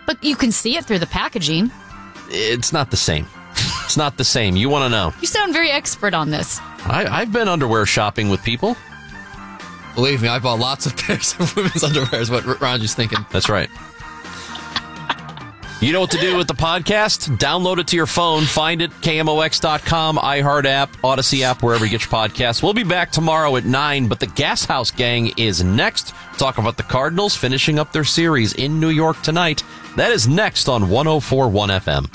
But you can see it through the packaging. It's not the same. It's not the same. You want to know. You sound very expert on this. I've been underwear shopping with people. Believe me, I bought lots of pairs of women's underwear is what Ranji's thinking. That's right. You know what to do with the podcast? Download it to your phone. Find it, KMOX.com, iHeart app, Odyssey app, wherever you get your podcasts. We'll be back tomorrow at 9, but the Gas House Gang is next. Talk about the Cardinals finishing up their series in New York tonight. That is next on 104.1 FM.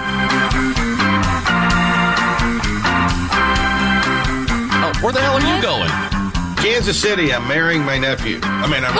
Oh, where the hell are you going? Kansas City. I'm marrying my nephew. Is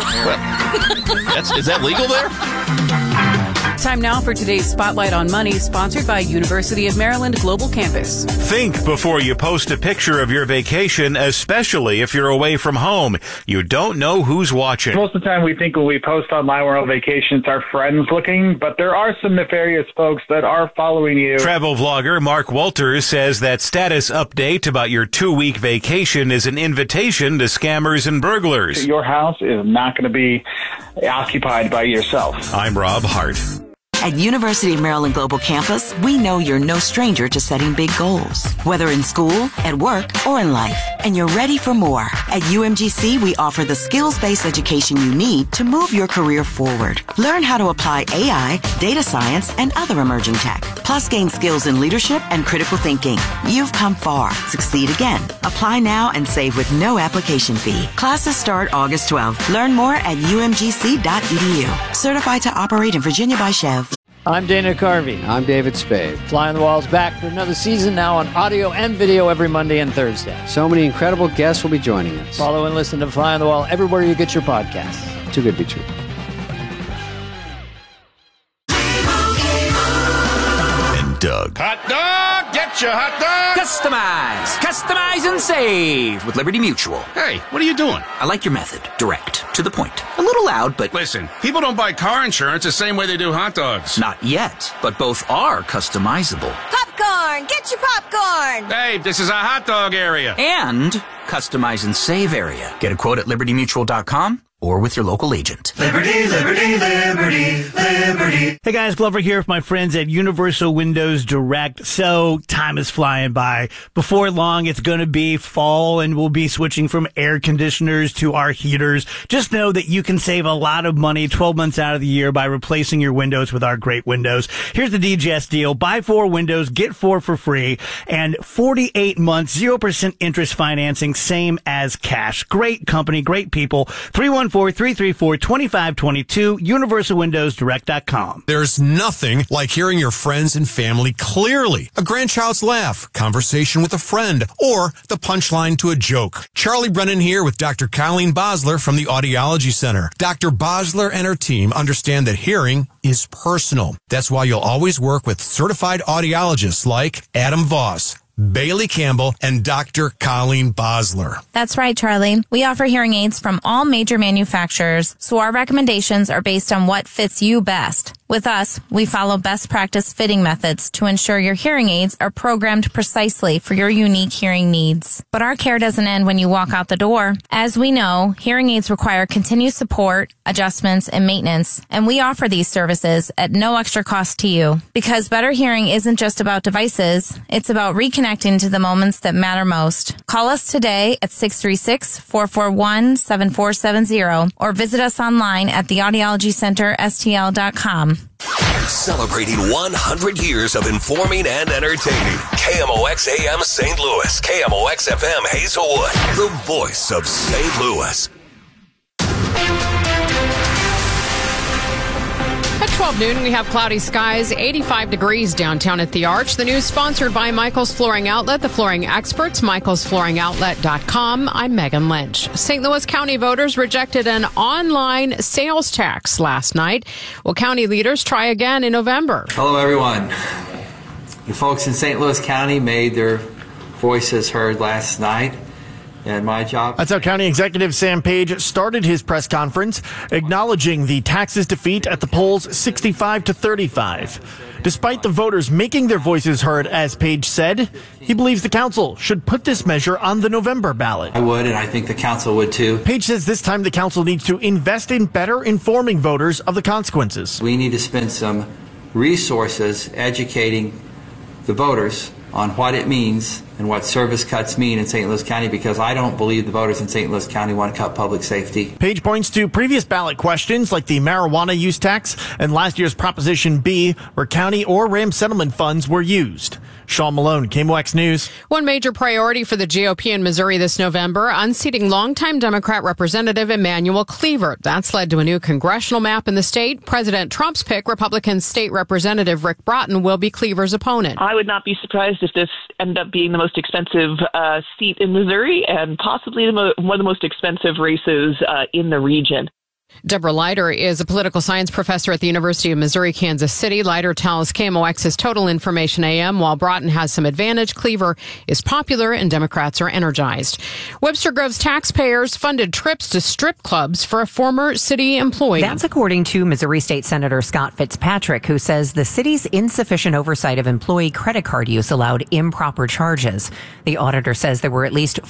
that legal there? Time now for today's Spotlight on Money, sponsored by University of Maryland Global Campus. Think before you post a picture of your vacation, especially if you're away from home. You don't know who's watching. Most of the time we think when we post online we're on vacation, it's our friends looking, but there are some nefarious folks that are following you. Travel vlogger Mark Walters says that status update about your 2-week vacation is an invitation to scammers and burglars. Your house is not going to be occupied by yourself. I'm Rob Hart. At University of Maryland Global Campus, we know you're no stranger to setting big goals, whether in school, at work, or in life, and you're ready for more. At UMGC, we offer the skills-based education you need to move your career forward. Learn how to apply AI, data science, and other emerging tech, plus gain skills in leadership and critical thinking. You've come far. Succeed again. Apply now and save with no application fee. Classes start August 12th. Learn more at umgc.edu. Certified to operate in Virginia by Chev. I'm Dana Carvey. I'm David Spade. Fly on the Wall's back for another season, now on audio and video every Monday and Thursday. So many incredible guests will be joining us. Follow and listen to Fly on the Wall everywhere you get your podcasts. Too good to be true. And Doug. Hot dog! Get your hot dog! Customize and save with Liberty Mutual. Hey, what are you doing? I like your method. Direct. To the point. A little loud, but... Listen, people don't buy car insurance the same way they do hot dogs. Not yet, but both are customizable. Popcorn! Get your popcorn! Hey, this is a hot dog area. And customize and save area. Get a quote at libertymutual.com or with your local agent. Liberty, liberty, liberty, liberty. Hey guys, Glover here with my friends at Universal Windows Direct. So time is flying by. Before long, it's going to be fall and we'll be switching from air conditioners to our heaters. Just know that you can save a lot of money 12 months out of the year by replacing your windows with our great windows. Here's the DGS deal. Buy 4 windows, get 4 for free, and 48 months, 0% interest financing, same as cash. Great company, great people. 314-334-2522, universalwindowsdirect.com. There's nothing like hearing your friends and family clearly. A grandchild's laugh, conversation with a friend, or the punchline to a joke. Charlie Brennan here with Dr. Colleen Bosler from the Audiology Center. Dr. Bosler and her team understand that hearing is personal. That's why you'll always work with certified audiologists like Adam Voss, Bailey Campbell, and Dr. Colleen Bosler. That's right, Charlie. We offer hearing aids from all major manufacturers, so our recommendations are based on what fits you best. With us, we follow best practice fitting methods to ensure your hearing aids are programmed precisely for your unique hearing needs. But our care doesn't end when you walk out the door. As we know, hearing aids require continued support, adjustments, and maintenance, and we offer these services at no extra cost to you. Because better hearing isn't just about devices, it's about reconnecting to the moments that matter most. Call us today at 636-441-7470 or visit us online at theaudiologycenterstl.com. Celebrating 100 years of informing and entertaining. KMOX AM St. Louis. KMOX FM Hazelwood. The voice of St. Louis. At 12 noon, we have cloudy skies, 85 degrees downtown at the Arch. The news sponsored by Michael's Flooring Outlet, the flooring experts, michaelsflooringoutlet.com. I'm Megan Lynch. St. Louis County voters rejected an online sales tax last night. Will county leaders try again in November? Hello, everyone. The folks in St. Louis County made their voices heard last night. and my job. That's how County Executive Sam Page started his press conference, acknowledging the taxes defeat at the polls 65-35. Despite the voters making their voices heard, as Page said, he believes the council should put this measure on the November ballot. I would, and I think the council would too. Page says this time the council needs to invest in better informing voters of the consequences. We need to spend some resources educating the voters on what it means and what service cuts mean in St. Louis County, because I don't believe the voters in St. Louis County want to cut public safety. Page points to previous ballot questions like the marijuana use tax and last year's Proposition B, where county or RAM settlement funds were used. Sean Malone, KMOX News. One major priority for the GOP in Missouri this November, unseating longtime Democrat Representative Emanuel Cleaver. That's led to a new congressional map in the state. President Trump's pick, Republican State Representative Rick Broughton, will be Cleaver's opponent. I would not be surprised if this ended up being the most expensive seat in Missouri and possibly one of the most expensive races in the region. Deborah Leiter is a political science professor at the University of Missouri, Kansas City. Leiter tells KMOX's Total Information AM, while Broughton has some advantage, Cleaver is popular and Democrats are energized. Webster Grove's taxpayers funded trips to strip clubs for a former city employee. That's according to Missouri State Senator Scott Fitzpatrick, who says the city's insufficient oversight of employee credit card use allowed improper charges. The auditor says there were at least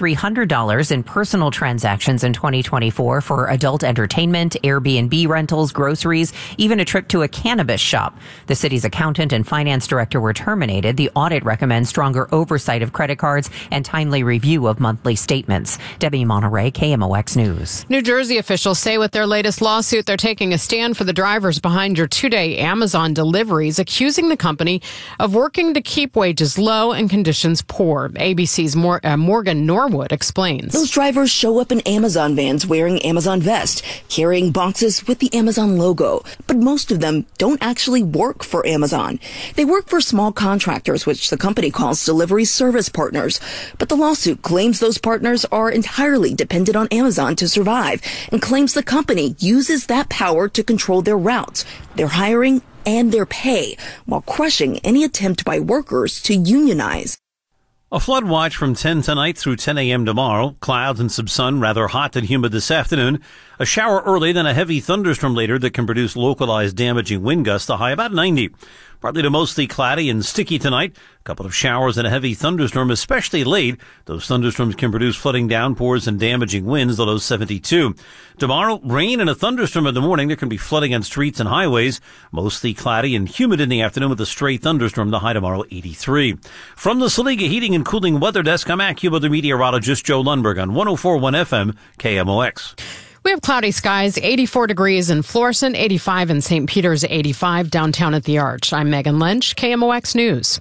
$4,300 in personal transactions in 2024 for adult entertainment, Airbnb rentals, groceries, even a trip to a cannabis shop. The city's accountant and finance director were terminated. The audit recommends stronger oversight of credit cards and timely review of monthly statements. Debbie Monterey, KMOX News. New Jersey officials say with their latest lawsuit, they're taking a stand for the drivers behind your two-day Amazon deliveries, accusing the company of working to keep wages low and conditions poor. ABC's Morgan Norwood explains. Those drivers show up in Amazon vans wearing Amazon vest, carrying boxes with the Amazon logo. But most of them don't actually work for Amazon. They work for small contractors, which the company calls delivery service partners. But the lawsuit claims those partners are entirely dependent on Amazon to survive and claims the company uses that power to control their routes, their hiring, and their pay, while crushing any attempt by workers to unionize. A flood watch from 10 tonight through 10 a.m. tomorrow. Clouds and some sun, rather hot and humid this afternoon. A shower early, then a heavy thunderstorm later that can produce localized damaging wind gusts, the high about 90. Partly to mostly cloudy and sticky tonight. A couple of showers and a heavy thunderstorm, especially late. Those thunderstorms can produce flooding downpours and damaging winds, the low 72. Tomorrow, rain and a thunderstorm in the morning. There can be flooding on streets and highways. Mostly cloudy and humid in the afternoon with a stray thunderstorm, the high tomorrow 83. From the Saliga Heating and Cooling Weather Desk, I'm AccuWeather meteorologist Joe Lundberg on 104.1 FM KMOX. We have cloudy skies, 84 degrees in Florissant, 85 in St. Peter's, 85 downtown at the Arch. I'm Megan Lynch, KMOX News.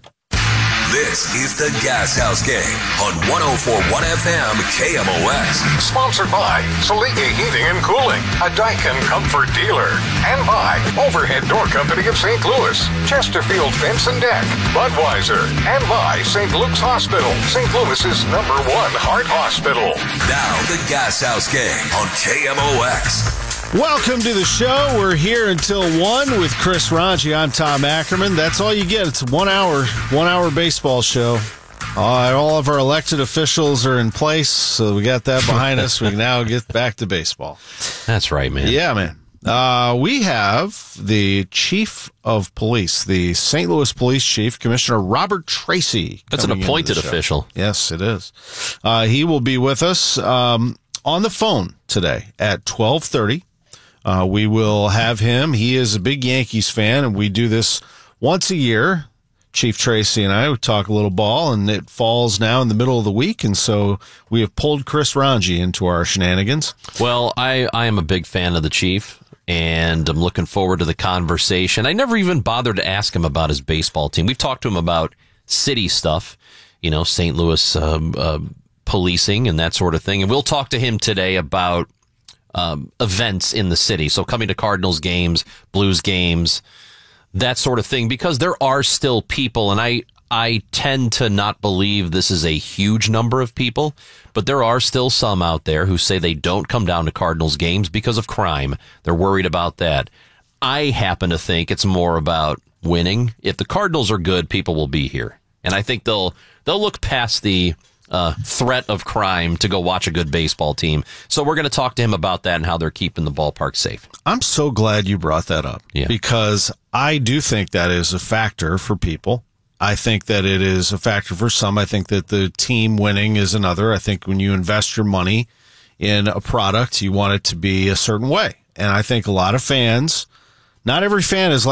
This is the Gas House Gang on 104.1 FM KMOX. Sponsored by Saliga Heating and Cooling, a Daikin Comfort dealer. And by Overhead Door Company of St. Louis, Chesterfield Fence and Deck, Budweiser. And by St. Luke's Hospital, St. Louis's #1 heart hospital. Now the Gas House Gang on KMOX. Welcome to the show. We're here until 1 with Chris Ranji. I'm Tom Ackerman. That's all you get. It's a 1 hour baseball show. All of our elected officials are in place, so we got that behind us. We can now get back to baseball. That's right, man. Yeah, man. We have the chief of police, the St. Louis Police Chief, Commissioner Robert Tracy. That's an appointed official. Yes, it is. He will be with us on the phone today at 12:30. We will have him. He is a big Yankees fan, and we do this once a year. Chief Tracy and I would talk a little ball, and it falls now in the middle of the week, and so we have pulled Chris Ranji into our shenanigans. Well, I am a big fan of the Chief, and I'm looking forward to the conversation. I never even bothered to ask him about his baseball team. We've talked to him about city stuff, St. Louis policing and that sort of thing, and we'll talk to him today about events in the city. So coming to Cardinals games, Blues games, that sort of thing, because there are still people, and I tend to not believe this is a huge number of people, but there are still some out there who say they don't come down to Cardinals games because of crime. They're worried about that. I happen to think it's more about winning. If the Cardinals are good, people will be here. And I think they'll look past the threat of crime to go watch a good baseball team. So we're going to talk to him about that and how they're keeping the ballpark safe. I'm so glad you brought that up because I do think that is a factor for people. I think that it is a factor for some. I think that the team winning is another. I think when you invest your money in a product, you want it to be a certain way. And I think a lot of fans, not every fan is like